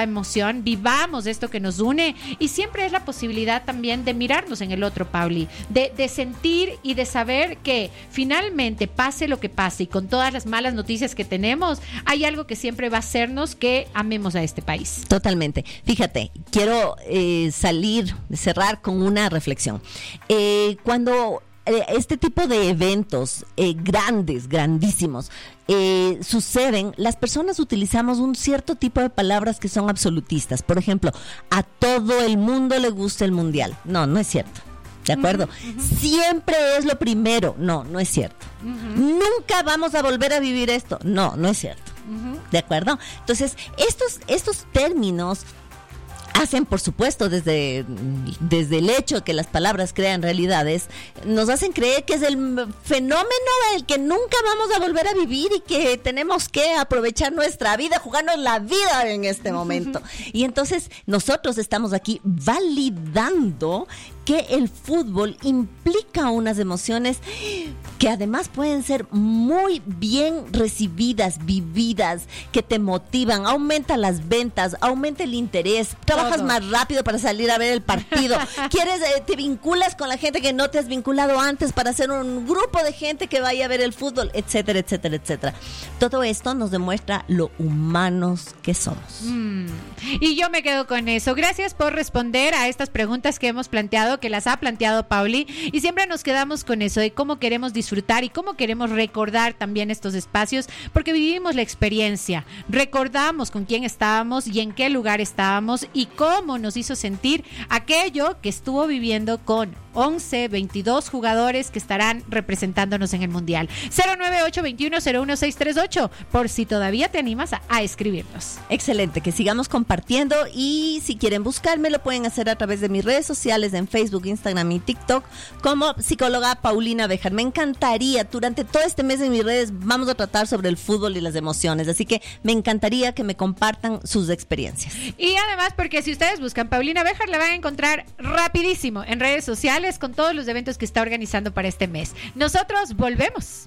emoción, vivamos esto que nos une, y siempre es la posibilidad también de mirarnos en el otro, Pauli, de sentir y de saber que finalmente, pase lo que pase y con todas las malas noticias que tenemos, hay algo que siempre va a hacernos que amemos a este país. Totalmente. Fíjate, quiero cerrar con una reflexión. Cuando este tipo de eventos grandísimos suceden, las personas utilizamos un cierto tipo de palabras que son absolutistas. Por ejemplo, a todo el mundo le gusta el mundial. No es cierto. ¿De acuerdo? Siempre es lo primero. No es cierto. Nunca vamos a volver a vivir esto. No es cierto. ¿De acuerdo? Entonces, estos términos hacen, por supuesto, desde el hecho de que las palabras crean realidades, nos hacen creer que es el fenómeno del que nunca vamos a volver a vivir y que tenemos que aprovechar nuestra vida, jugarnos la vida en este momento. Y entonces nosotros estamos aquí validando que el fútbol implica unas emociones que además pueden ser muy bien recibidas, vividas, que te motivan, aumenta las ventas, aumenta el interés, trabajas más rápido para salir a ver el partido, te vinculas con la gente que no te has vinculado antes para hacer un grupo de gente que vaya a ver el fútbol, etcétera, etcétera, etcétera. Todo esto nos demuestra lo humanos que somos. Y yo me quedo con eso. Gracias por responder a estas preguntas que hemos planteado, que las ha planteado Pauli, y siempre nos quedamos con eso de cómo queremos disfrutar y cómo queremos recordar también estos espacios, porque vivimos la experiencia, recordamos con quién estábamos y en qué lugar estábamos y cómo nos hizo sentir aquello que estuvo viviendo con 11, 22 jugadores que estarán representándonos en el Mundial. 098-2101-638, por si todavía te animas a escribirnos. Excelente, que sigamos compartiendo, y si quieren buscarme lo pueden hacer a través de mis redes sociales en Facebook, Instagram y TikTok como psicóloga Paulina Béjar. Me encantaría, durante todo este mes en mis redes vamos a tratar sobre el fútbol y las emociones, así que me encantaría que me compartan sus experiencias. Y además, porque si ustedes buscan Paulina Béjar, la van a encontrar rapidísimo en redes sociales con todos los eventos que está organizando para este mes. Nosotros volvemos.